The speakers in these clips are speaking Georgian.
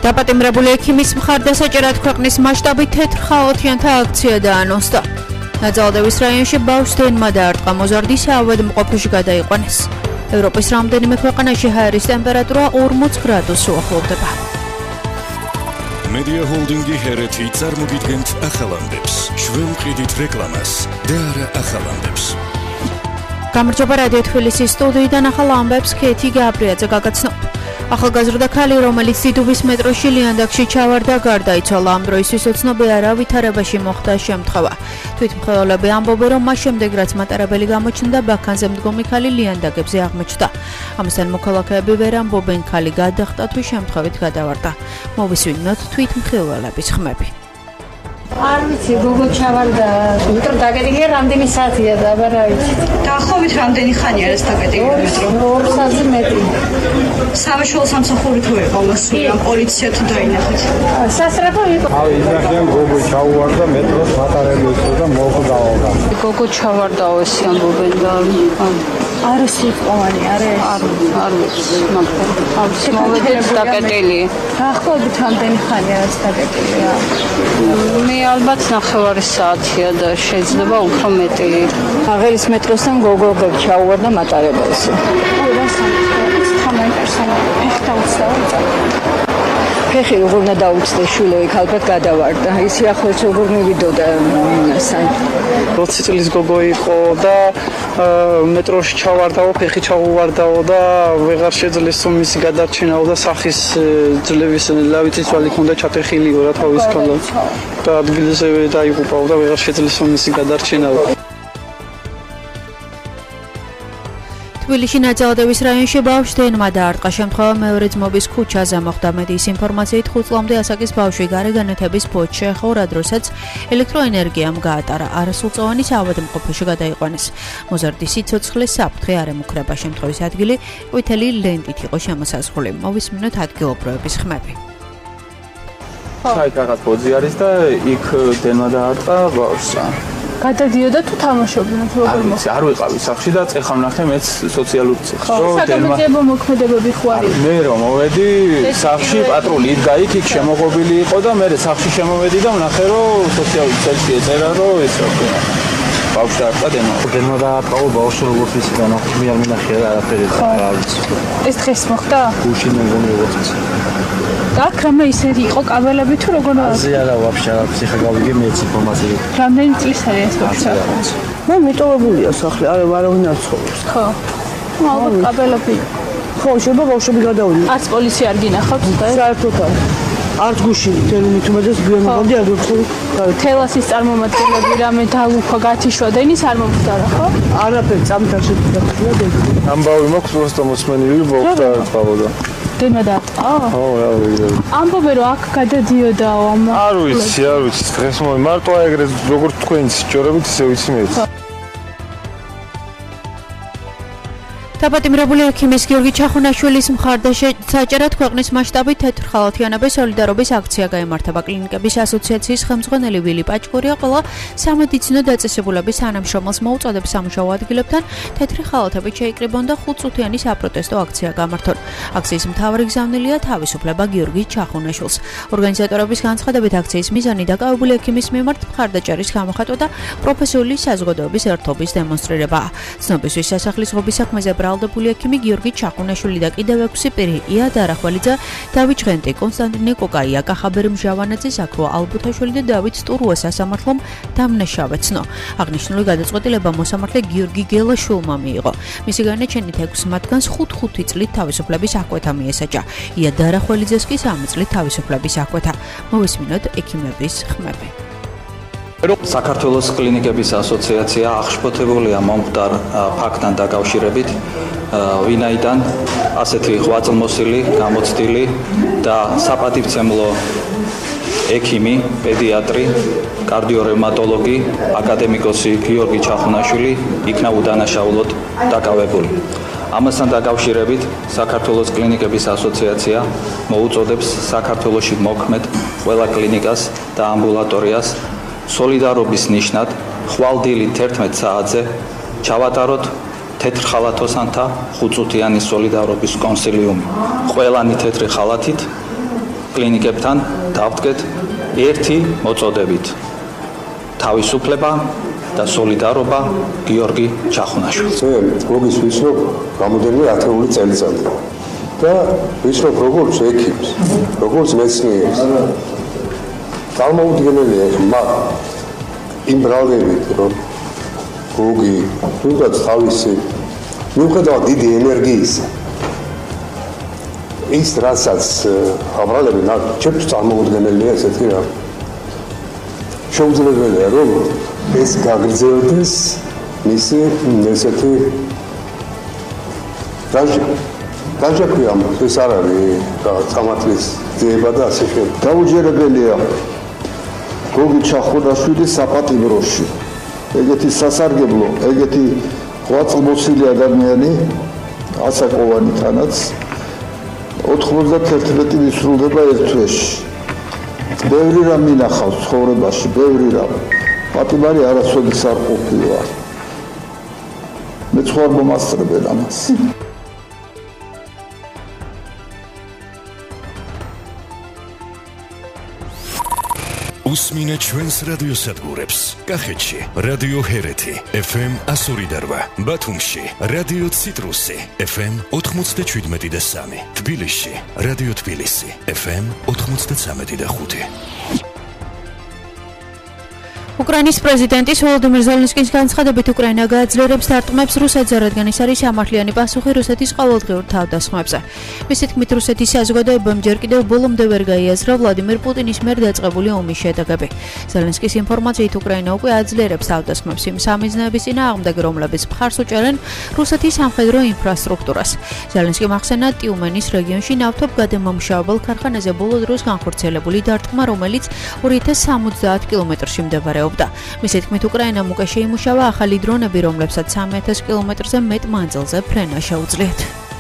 დაპატიმრებული ექიმის მხარდასაჭერად ქვეყნის მასშტაბით თეთრ ხალათიანთა აქცია დაანონსდა. ნაძალდევის რაიონში ბავშვს დენმა დაარტყა, მოზარდი საავადმყოფოში გადაიყვანეს. ევროპის რამდენიმე ქვეყანაში ჰაერის ტემპერატურა 40 გრადუსს უახლოვდება. Media Holding-ი ჰერეთი წარმოგიდგენთ ახალამდებს. ჩვენ ვყიდით რეკლამას და არა ახალამდებს. გამარჯობა რადიო თბილისის სტუდიიდან ახალ ამბებს ქეთი გაბრიაძე გაგაცნობ. ახალგაზრდა ქალი, რომელიც დიდუბის მეტროში ლიანდაგში ჩავარდა, გარდაიცვალა. ამ დროისთვის უცნობია რა ვითარებაში მოხდა შემთხვევა. თვითმხილველები ამბობენ, რომ მას შემდეგ რაც მატარებელი გამოჩნდა, ბაქანზე მდგომი ქალი ლიანდაგებზე აღმოჩნდა. ამასთან მოქალაქეები ვერ ამბობენ, ქალი გადახტა თუ შემთხვევით გადავარდა. მოვისმინოთ თვითმხილველების ხმები. არ ვიცი, გოგო ჩავარდა, მეტრო დაგედინე რამდენი საათია და აბა რა ვიცი. დაახლოებით რამდენი ხანია ეს დაგედინე მეტრო? 2 საათზე მეტი. სამშობლო სამსახური თუ იყო მასული, ამ პოლიცია თუ დაინახეთ? სასწრაფო იყო. იძახიან გოგო ჩავარდა მეტროს მატარებელს და მოხვდაო. გოგო ჩავარდაო ეს ამბობენ და არ სიტყვანი, არ ვიცი, მაგრამ მოვედით დაკეტილი. დაახლოებით რამდენი ხანია ეს დაკეტილია? მე ალბათ 9 საათია და შეიძლება უფრო მეტი. აღერის მეტროსთან გოგო ჩაუვარდა მატარებელს. ფეხი როგორ უნდა დაუწდე შვილო იქ ალბათ გადავარდა. ისი ახლაც როგორ მივიდოდა სან. 20 წლის გოგო იყო და მეტროში ჩავარდაო, ფეხი ჩაუვარდაო და ვეღარ შეძლეს მისი გადარჩენაო და სახის ძლევის ლავითის ვალი ქონდა ჩატეხილიო რა თავის ქონდა. და ადგილზე დაიღუპაო და ვეღარ შეძლეს მისი გადარჩენაო. თბილისში ნაძალდევის რაიონში ბავშვს დენმა დაარტყა. შემთხვევა მეორე ძმობის ქუჩაზე მოხდა. მედიის ინფორმაციით 5 წლამდე ასაკის ბავშვი გარეგანათების ფოთში ეხურა, დროსაც ელექტროენერგიამ გაატარა. არასრულწლოვანი საავადმყოფოში გადაიყვანეს. მოზარდი სიცოცხლე საფრთხე არ ემუქრება. შემთხვევის ადგილი ყვითელი ლენტით იყო შემოსაზღვრული. მოვისმინოთ ადგილობრივების ხმები. საით რაღაც პოზი არის და იქ დენმა დაარტყა ბავშვს. გადადიოდა თუ თამაშობდა თუ როგორ მოხდა? არ ვიყავი სახლში და წეხა ვნახე მეც სოციალურ ციხს. საკომიტეტო მოქმედებები ხო არის? მე რომ მოვედი სახლში პატრული იდგა იქ შემოღობილი იყო და მე სახლში შემოვედი და ვნახე რომ სოციალურ ციხში ეწერა რომ ეს რა ქვია. ბავშვი დაარტყა დენმა დაარტყა ბავშვი როგორც ის განახში მე არ მინახე არაფერი რა ვიცი. ეს დღეს მოხდა? გუშინ მეგონი როგორც აქ რამე ისეთი იყო კაბელები თუ როგორ არის? აზი არა ვაფშე არა ფსიქოლოგი მეც ინფორმაცია. რამდენი წლის არის ეს ბავშვი? მე მიტოვებულია სახლი, არავინ არ ცხოვრობს. ხო. ალბათ კაბელები. ხო, შეიძლება ბავშვები გადავიდნენ. არც პოლიცია არ გინახავთ და საერთოდ არ. არც გუშინ თელმით უმეტეს გვემოდი არ გქონი. თელასის წარმომადგენლები რამე დაუქვა გათიშვა და ინის არ მომხდარა ხო? არაფერი წამთან შეგვიძლია და ამბავი მაქვს უბრალოდ მოსმენილი ბავშვი დაარტყავდა. დენმა დაარტყა? ხო, რა ვიცი. ამბობენ რომ აქ გადადიოდაო ამ. არ ვიცი, დღეს მარტო ეგრე როგორც თქვენი სიჭორებით ისე ვიცი მეც. დაპატიმრებული ექიმის გიორგი ჩახუნაშვილის მხარდასაჭერად ქვეყნის მასშტაბით თეთრ ხალათიანების სოლიდარობის აქცია გაიმართება. კლინიკების ასოციაციის ხელმძღვანელი ვილი პაჭკურია ყველა სამედიცინო დაწესებულების თანამშრომელს მოუწოდებს სამუშაო ადგილებთან თეთრი ხალათებით შეიკრიბონ და 5 წუთიანი საპროტესტო აქცია გამართონ. აქციის მთავარი გზავნილია თავისუფლება გიორგი ჩახუნაშვილს. ორგანიზატორების განცხადებით აქციის მიზანი დაკავებული ექიმის მიმართ მხარდაჭერის გამოხატვა და პროფესიული საზოგადოების ერთობის დემონსტრირებაა. ცნობისთვის სასახლის ღობის საქმეზე ბრალდებული ექიმი გიორგი ჩახუნაშვილი და კიდევ 6 პირი ია დარახვალიძე, დავით ჟღენტი, კონსტანტინე კოკაია, კახაბერ მჟავანაძე, ზაქრო ალბუთაშვილი და დავით სტურუა სასამართლომ დამნაშავეცნო. აღნიშნული გადაწყვეტილება მოსამართლე გიორგი გელაშვილმა მიიღო. მისი განაჩენით 6 მათგანს 5 წლით თავისუფლების აღკვეთა მიესაჯა. ია დარახვალიძეს კი 3 წლით თავისუფლების აღკვეთა. მოვისმინოთ ექიმების ხმები. საქართველოს კლინიკების ასოციაცია აღშფოთებულია მომხდარ ფაქტთან დაკავშირებით, ვინაიდან ასეთი ღვაწლმოსილი, გამოცდილი და საპატივცემლო ექიმი, პედიატრი, კარდიორევმატოლოგი, აკადემიკოსი გიორგი ჩახუნაშვილი იქნა უდანაშაულოდ დაკავებული. ამასთან დაკავშირებით საქართველოს კლინიკების ასოციაცია მოუწოდებს საქართველოში მოქმედ ყველა კლინიკას და ამბულატორიას სოლიდარობის ნიშნად ხვალდილი 11 საათზე ჩავატაროთ თეთრ ხალათოსანთა 5 წუთიანი სოლიდარობის კონსილიუმი. ყველანი თეთრი ხალათით კლინიკებთან დავდგეთ ერთი მოწოდებით. თავისუფლება და სოლიდარობა გიორგი ჩახუნაშვილს. მოგის ვისრობ რამოდენიმე ათეული წელიწადი და ვისრობ როგორც ექიმს, როგორც მეცნიერს. წარმოუდგენელია მაგ იმ ბრალდებით, რომ გოგი თუნდაც თავისი მიუხედავად დიდი ენერგიისა ის რასაც აბრალები ჩემთვის წარმოუდგენელია ესეთი რა შეუძლებელია რომ ეს გაგრძელდეს მისი ესეთი დაჟაქვია ეს არ არის სამართლის ძიება და ასე შემდეგ დაუჯერებელია გოგი ჩახუნაშვილის საპატიმროში ეგეთი სასარგებლო ეგეთი ღვაწლმოსილი ადამიანი ასაკოვანი თანაც 91 ვისრულდება ერთ თვეში. ბევრი რამ მინახავს ცხოვრებაში, ბევრი რამ. პატიმარი არასოდეს არ ყოფილა. მეც ხარ მომასწრებელ ამას. უსმინეთ ჩვენს რადიოსადგურებს. კახეთში რადიო ჰერეთი FM 102.8, ბათუმში რადიო ციტრუსი FM 97.3, თბილისში რადიო თბილისი FM 93.5. უკრაინის პრეზიდენტის ვოლოდიმირ ზელენსკის განცხადებით უკრაინა გააძლიერებს დარტყმებს რუსეთზე, რადგან ის არის სამართლიანი პასუხი რუსეთის ყოველდღიურ თავდასხმებზე. მისი თქმით, რუსეთის საზოგადოებამ ჯერ კიდევ ბოლომდე ვერ გაიაზრა ვლადიმირ პუტინის მიერ დაწყებული ომის შედეგები. ზელენსკის ინფორმაციით, უკრაინა უკვე აძლიერებს თავდასხმებს იმ სამიზნეების წინააღმდეგ, რომლებიც მხარს უჭერენ რუსეთის სამხედრო ინფრასტრუქტურას. ზელენსკიმ ახსენა ტიუმენის რეგიონში ნავთობგადამამუშავებელ ქარხანაზე ბოლო დროს განხორციელებული დარტყმა, რომელიც 2070 კილომეტრში მდებარეობს. მისი თქმით, უკრაინამ უკვე შეიმუშავა ახალი დრონები, რომლებსაც 3000 კილომეტრზე მეტ მანძილზე ფრენა შეუძლიათ.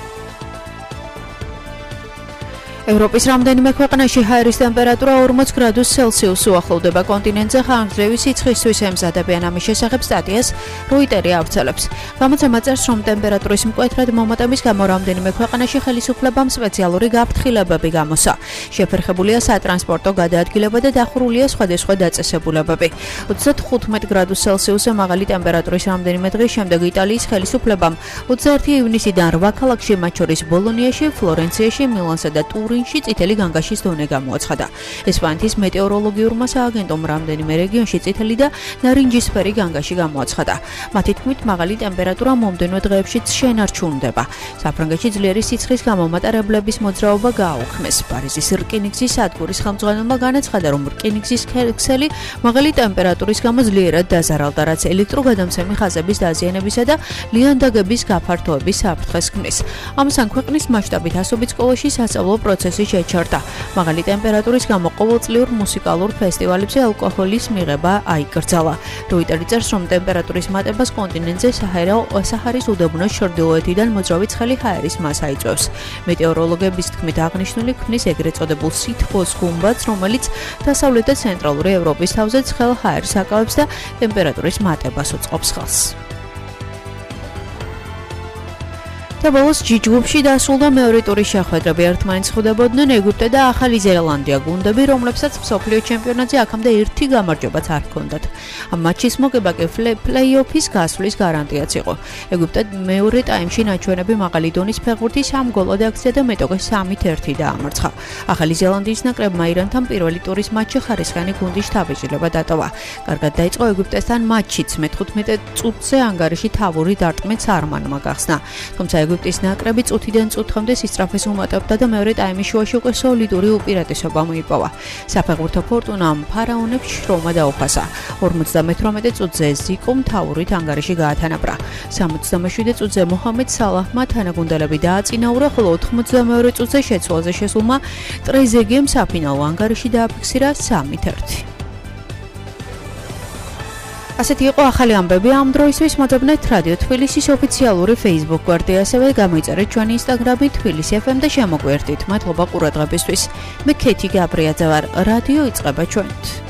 ევროპის რამდენიმე ქვეყანაში ჰაერის ტემპერატურა 40 გრადუს ცელსიუსს უახლოვდება. კონტინენტზე ხანგრძლივი სიცხისთვის ემზადებიან. ამის შესახებ სტატიას როიტერი ავრცელებს. გამოცემა წერს, რომ ტემპერატურის მკვეთრად მომატების გამო რამდენიმე ქვეყანაში ხელისუფლებამ სპეციალური გაფრთხილებები გამოსცა. შეფერხებულია სატრანსპორტო გადაადგილება და დახურულია სხვადასხვა დაწესებულებები. 35 გრადუს ცელსიუსზე მაღალი ტემპერატურის რამდენიმე დღის შემდეგ იტალიის ხელისუფლებამ 21 ივნისიდან 8 ქალაქში, მათ შორის ბოლონიაში, ფლორენციაში, მილანსა და ტურინში წითელი განგაშის დონე გამოაცხადა. ესპანეთის მეტეოროლოგიურმა სააგენტომ რამდენიმე რეგიონში წითელი და ნარინჯისფერი განგაში გამოაცხადა. მათი თქმით, მაღალი ტემპერატურა მომდევნო დღეებშიც შენარჩუნდება. საფრანგეთში ძლიერი სიცხის გამო მატარებლების მოძრაობა გააუქმეს. პარიზის რკინიგზის სადგურის ხელმძღვანელმა განაცხადა, რომ რკინიგზის ქსელი მაღალი ტემპერატურის გამო ძლიერად დაზარალდა, რაც ელექტროგადამცემი ხაზების დაზიანებისა და ლიანდაგების გაფართოების საფრთხეს ქმნის. ამასთან ქვეყნის მასშტაბით ასობით სკოლაში სასწავლო პროცესი შეჩერდა. მაღალი ტემპერატურის გამო ყოველწლიურ მუსიკალურ ფესტივალებზე ალკოჰოლის მიღება აიკრძალა. როიტერი წერს, რომ ტემპერატურის მატებას კონტინენტზე საჰარის უდაბნოს ჩრდილოეთიდან მოძრავი ცხელი ჰაერის მასა იწვევს. მეტეოროლოგების თქმით, აღნიშნული ქმნის ეგრეთ წოდებულ სითბოს გუმბათს, რომელიც დასავლეთ და ცენტრალური ევროპის თავზე ცხელ ჰაერს აკავებს და ტემპერატურის მატებას უწყობს ხელს. და ბოლოს ჯიჯგუფში დასრულდა მეორე ტურის შეხვედრები. ერთმანეთს ხვდებოდნენ ეგვიპტე და ახალი ზელანდია გუნდები, რომლებსაც მსოფლიო ჩემპიონატზე აქამდე ერთი გამარჯვებაც არ ჰქონდათ. ამ მატჩის მოგება კი პლეი-ოფის გასვლის გარანტიაც იყო. ეგვიპტე მეორე ტაიმში ნაჩვენები მაღალი დონის ფეხბურთი 3 გოლად აქცია და მეტოქე 3-1 დაამარცხა. ახალი ზელანდიის ნაკრებმა ირანთან პირველი ტურის მატჩში ხარისხიანი გუნდის შთაბეჭდილება დატოვა. კარგად დაიწყო ეგვიპტესთან მატჩიც, მე-15 წუთზე ანგარიში თავური დარტყმით სარმანმა გახსნა. თუმცა ეგვიპტის ნაკრები წუთიდან წუთამდე სისწრაფეს უმატებდა და მეორე ტაიმის შუაში უკვე სოლიდური უპირატესობა მოიპოვა. საფეხბურთო ფორტუნამ ფარაონებს შრომა დაუფასა. 58 წუთზე ზიკომ თავურით ანგარიში გაათანაბრა. 77 წუთზე მოჰამედ სალაჰმა თანაგუნდელები დააწინაურა, ხოლო 82 წუთზე შეცვალზე შესულმა ტრეზეგემ საფინალო ანგარიში დააფიქსირა 3-1. ასეთი იყო ახალი ამბები ამ დროისთვის. მოძებნეთ რადიო თბილისის ოფიციალური Facebook გვერდი, ასევე გამოიწერეთ ჩვენი Instagram-ი თბილისი FM და შემოგვიერთდით. მადლობა ყურადღებისთვის. მე ქეთი გაბრიაძე ვარ. რადიო იწყება ჩვენით.